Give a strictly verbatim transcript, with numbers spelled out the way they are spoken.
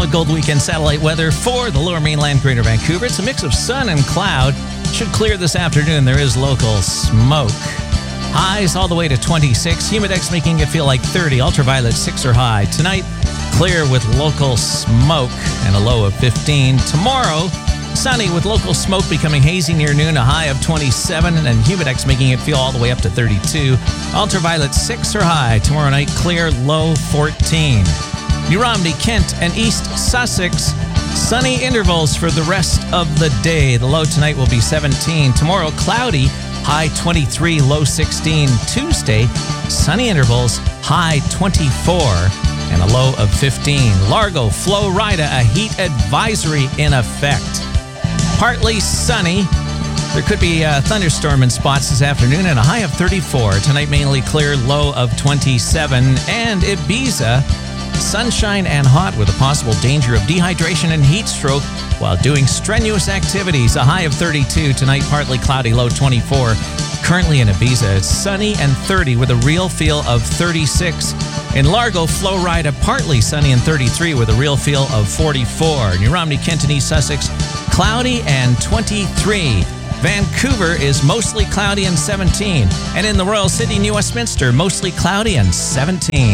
Solid Gold Weekend satellite weather for the Lower Mainland, Greater Vancouver. It's a mix of sun and cloud. Should clear this afternoon. There is local smoke. Highs all the way to twenty-six. Humidex making it feel like thirty. Ultraviolet six or high. Tonight, clear with local smoke and a low of fifteen. Tomorrow, sunny with local smoke becoming hazy near noon, a high of twenty-seven, and Humidex making it feel all the way up to thirty-two. Ultraviolet six or high. Tomorrow night, clear, low fourteen. New Romney, Kent, and East Sussex, sunny intervals for the rest of the day. The low tonight will be seventeen. Tomorrow, cloudy, high twenty-three, low sixteen. Tuesday, sunny intervals, high twenty-four, and a low of fifteen. Largo, Florida, a heat advisory in effect. Partly sunny. There could be a thunderstorm in spots this afternoon and a high of thirty-four. Tonight, mainly clear, low of twenty-seven. And Ibiza, sunshine and hot with a possible danger of dehydration and heat stroke while doing strenuous activities. A high of thirty-two. Tonight, partly cloudy, low twenty-four. Currently in Ibiza, it's sunny and thirty with a real feel of thirty-six. In Largo, Florida, partly sunny and thirty-three with a real feel of forty-four. New Romney, Kent, and East Sussex, cloudy and twenty-three. Vancouver is mostly cloudy and seventeen. And in the Royal City, New Westminster, mostly cloudy and seventeen.